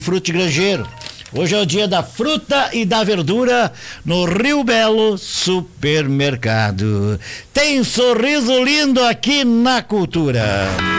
Frutigrangeiro. Hoje é o dia da fruta e da verdura no Rio Belo Supermercado. Tem sorriso lindo aqui na Cultura.